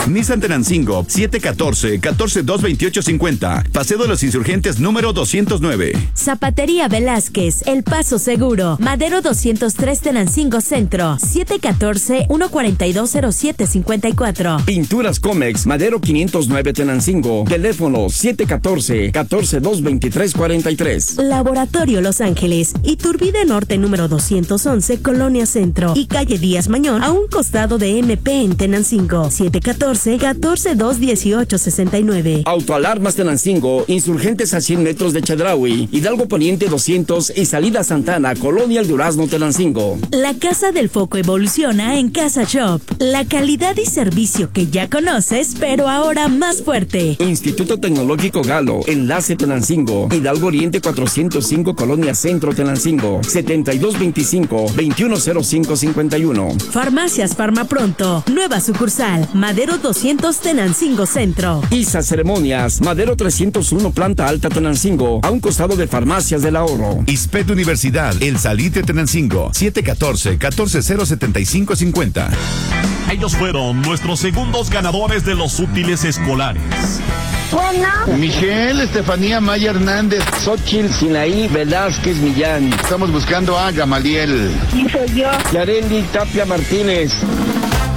Nissan Tenancingo, 714-142-2850. Paseo de los Insurgentes número 209. Zapatería Velázquez, El Paso Seguro, Madero 203 Tenancingo Centro, 714-142-0754. Pinturas Comex, Madero 509 Tenancingo, teléfono 714-142-2343. Laboratorio Los Ángeles, Iturbide Norte número 211, Colonia Centro y calle Díaz Mañón, a un costado de MP en Tenancingo, 714-142-1869. Autoalarmas Tenancingo, Insurgentes a 100 metros de Chedraui, Hidalgo Poniente 200 y Salida Santana, Colonia El Durazno, Tenancingo. La Casa del Foco evoluciona en Casa Shop. La calidad y servicio que ya conoces, pero ahora más fuerte. Instituto Tecnológico Galo, Enlace Tenancingo, Hidalgo Oriente 405, Colonia Centro, Tenancingo, 7225-210551. Farmacias Farmapronto, nueva sucursal, Madero 200 Tenancingo Centro. ISA Ceremonias, Madero 301, Planta Alta, Tenancingo, a un costado de Farmacias del Ahorro. ISPET Universidad, El Salite Tenancingo, 714-140-7550. Ellos fueron nuestros segundos ganadores de los útiles escolares. Bueno. Miguel, Estefanía Maya Hernández. Xochitl Sinaí Velázquez Millán. Estamos buscando a Gamaliel. ¿Quién soy yo? Yareli Tapia Martínez.